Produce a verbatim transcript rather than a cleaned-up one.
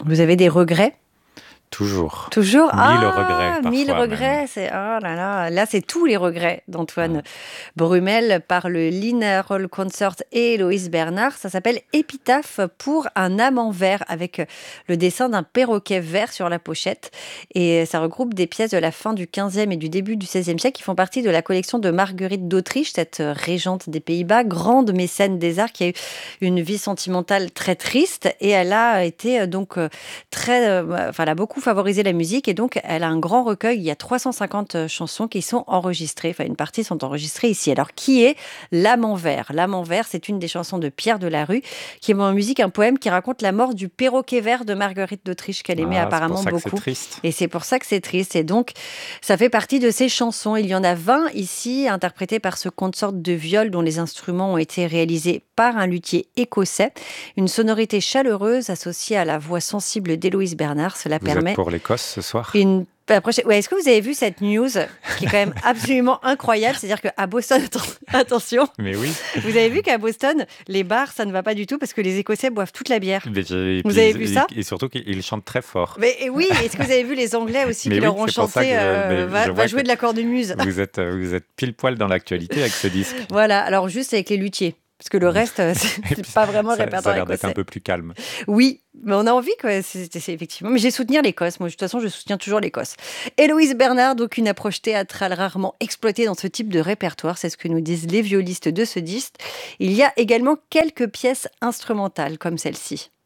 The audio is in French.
Vous avez des regrets? Toujours. Toujours? Mille Ah! regrets parfois mille même. regrets, c'est oh là là, là, c'est tous les regrets d'Antoine Mmh. Brumel par le Linnarol Consort et Héloïse Bernard. Ça s'appelle Épitaphe pour un amant vert avec le dessin d'un perroquet vert sur la pochette. Et ça regroupe des pièces de la fin du quinzième et du début du seizième siècle qui font partie de la collection de Marguerite d'Autriche, cette régente des Pays-Bas, grande mécène des arts qui a eu une vie sentimentale très triste et elle a été donc très, euh, enfin, elle a beaucoup favorisé la musique et donc elle a un grand recueil. Il y a trois cent cinquante chansons qui sont enregistrées, enfin une partie sont enregistrées ici. Alors qui est L'Amant vert? L'Amant vert, c'est une des chansons de Pierre Delarue qui met en musique un poème qui raconte la mort du perroquet vert de Marguerite d'Autriche qu'elle aimait Ah, c'est pour apparemment ça que c'est beaucoup. triste. Et c'est pour ça que c'est triste. Et donc, ça fait partie de ces chansons. Il y en a vingt ici, interprétées par ce consort de viol dont les instruments ont été réalisés par un luthier écossais. Une sonorité chaleureuse associée à la voix sensible d'Héloïse Bernard. Cela Vous êtes permet pour l'Écosse ce soir? une la prochaine... ouais, est-ce que vous avez vu cette news qui est quand même absolument incroyable? C'est-à-dire qu'à Boston, attention, Mais oui. vous avez vu qu'à Boston, les bars, ça ne va pas du tout parce que les Écossais boivent toute la bière. Mais j'ai- Vous puis- avez vu et- ça? Et surtout qu'ils chantent très fort. Mais et oui, est-ce que vous avez vu les Anglais aussi Mais qui oui, leur ont c'est pour ça chanté que je- euh, mais va, je va vois jouer que- de la cornemuse? Vous êtes, euh, vous êtes pile poil dans l'actualité avec ce disque. Voilà, alors juste avec les luthiers. Parce que le reste, euh, c'est Et puis, c'est pas vraiment le ça, ça a répertoire l'air d'être écossais. un peu plus calme. Oui, mais on a envie, quoi. C'est, c'est- c'est effectivement. Mais j'ai soutenir l'Écosse. Moi, de toute façon, je soutiens toujours l'Écosse. Héloïse Bernard, donc une approche théâtrale rarement exploitée dans ce type de répertoire. C'est ce que nous disent les violistes de ce disque. Il y a également quelques pièces instrumentales, comme celle-ci.